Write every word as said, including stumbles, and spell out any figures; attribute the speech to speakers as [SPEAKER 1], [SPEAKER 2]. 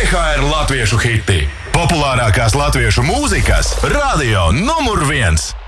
[SPEAKER 1] H R latviešu hiti. Populārākās latviešu mūzikas radio numur viens.